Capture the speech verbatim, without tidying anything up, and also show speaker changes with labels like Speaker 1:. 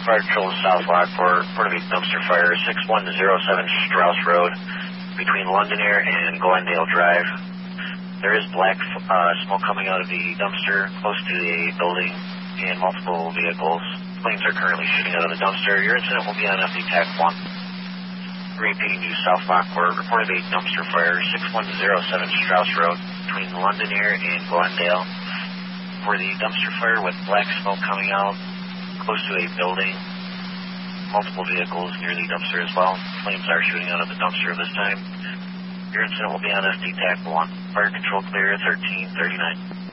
Speaker 1: Fire Patrol South Lockport, report of a dumpster fire, six one zero seven Strauss Road, between Londonere and Glendale Drive. There is black uh, smoke coming out of the dumpster close to a building and multiple vehicles. Flames are currently shooting out of the dumpster. Your incident will be on F D TAC one. Repeating to South Lockport, report of a dumpster fire, six one zero seven Strauss Road, between Londonere and Glendale. For the dumpster fire with black smoke coming out close to a building, multiple vehicles near the dumpster as well. Flames are shooting out of the dumpster this time. Your incident will be on S D TAC one. Fire control clear thirteen thirty-nine.